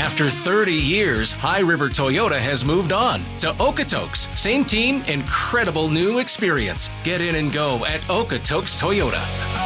After 30 years, High River Toyota has moved on to Okotoks. Same team, incredible new experience. Get in and go at Okotoks Toyota.